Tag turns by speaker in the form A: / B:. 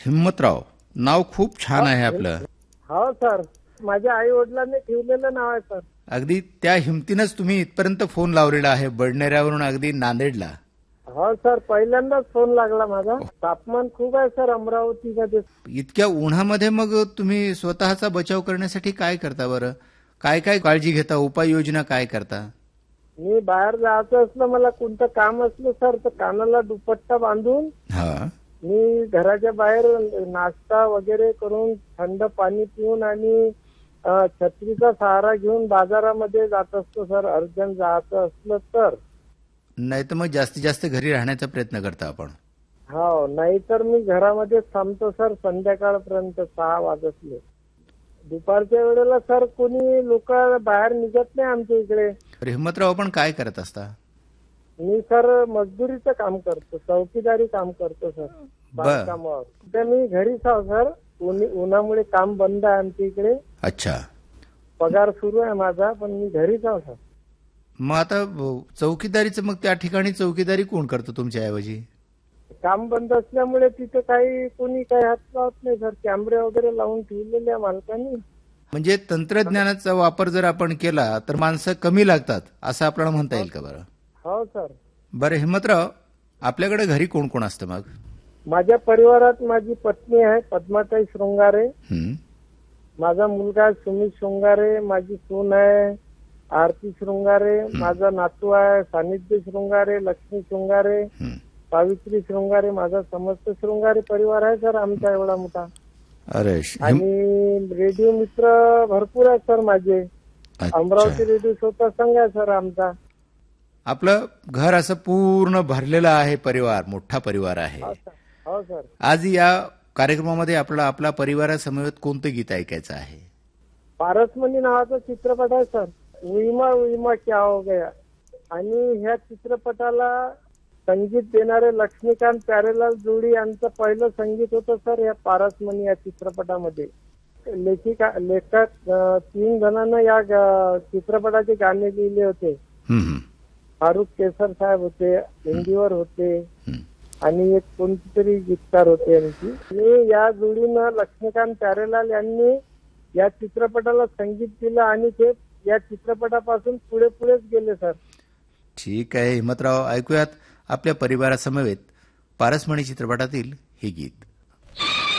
A: हिम्मतराव, नाव खूप छान आहे आपलं.
B: हो सर, माझ्या आई वडिलांनी ठेवलेलं नाव आहे सर.
A: अगदी त्या हिमतीनंच तुम्ही इथपर्यंत फोन लावलेला आहे, बडनेऱ्यावरून अगदी नांदेडला.
B: हो सर, पहिल्यांदाच फोन लागला माझा. तापमान खूप आहे सर अमरावतीमध्ये.
A: इतक्या उन्हामध्ये मग तुम्ही स्वतःचा बचाव करण्यासाठी काय करता बरं? काय काय काळजी घेता, उपाययोजना काय करता?
B: मी बाहेर जायचं असलं, मला कोणतं काम असलं सर, तर कानाला दुपट्टा बांधून मी घराच्या बाहेर नाश्ता वगैरे करून, थंड पाणी पिऊन आणि छत्रीचा सहारा घेऊन बाजारामध्ये जात असतो सर, अर्जंट जायचं असलं तर.
A: नाही तर मग जास्तीत जास्त घरी राहण्याचा प्रयत्न करता आपण.
B: हो, नाहीतर मी घरामध्ये थांबतो सर संध्याकाळपर्यंत 6 वाजतले. दुपारच्या वेळेला सर कोणी लोक बाहेर निघत नाही आमच्या इकडे.
A: हिम्मतराव, आपण काय करत असता?
B: मी सर मजदुरीचं काम करतो, चौकीदारी काम करतो सर बांधकामावर. तर मी घरीच आहो सर, उन्हामुळे काम बंद आहे आमच्या इकडे.
A: अच्छा,
B: पगार सुरू आहे माझा, पण मी घरीच आहो सर.
A: मग आता चौकीदारीचं, मग त्या ठिकाणी चौकीदारी कोण करतो तुमच्या ऐवजी?
B: काम बंद असल्यामुळे तिथे कोणी काही हात लावत नाही सर. कॅमेरे वगैरे लावून ठेवलेले आहे मालकांनी.
A: म्हणजे तंत्रज्ञानाचा वापर जर आपण केला तर माणसं कमी लागतात, असं आपल्याला म्हणता येईल का बरं?
B: हो सर.
A: बरं हिम्मतराव, आपल्याकडे घरी कोण कोण असतं मग?
B: माझ्या परिवारात माझी पत्नी आहे पद्माताई शृंगारे, माझा मुलगा सुमित शृंगारे, माझी सून आहे आरती शृंगारे, माझा नातू आहे सानिध्य शृंगारे, लक्ष्मी शृंगारे, सावित्री शृंगारे, माझा समस्त शृंगारे परिवार आहे सर आमचा एवढा मोठा.
A: अरे,
B: आणि रेडिओ मित्र भरपूर आहेत सर माझे. अमरावती रेडिओ स्वतः संघ आहे सर आमचा.
A: आपलं घर असं पूर्ण भरलेलं आहे, परिवार, मोठा परिवार आहे.
B: हो सर.
A: आज या कार्यक्रमामध्ये आपला परिवारासमवेत कोणतं गीत ऐकायचं आहे?
B: पारसमणी नावाचा चित्रपट आहे सर, उइमा उइमा क्या हो गया. आणि ह्या चित्रपटाला संगीत देणारे लक्ष्मीकांत प्यारेलाल जोडी यांचं पहिलं संगीत होतं सर या पारसमणी या चित्रपटामध्ये. लेखक 3 जणांना या चित्रपटाचे गाणे लिहिले होते. फारुख केसर साहेब होते, हिंदीवर होते, आणि एक कोणतीतरी गीतकार होते यांची. आणि या जोडीनं लक्ष्मीकांत प्यारेलाल यांनी या चित्रपटाला संगीत दिलं आणि ते या चित्रपटापासून पुढेच गेले सर.
A: ठीक आहे हिम्मतराव, ऐकूयात आपल्या परिवारासमवेत पारसमणी चित्रपटातील हे गीत.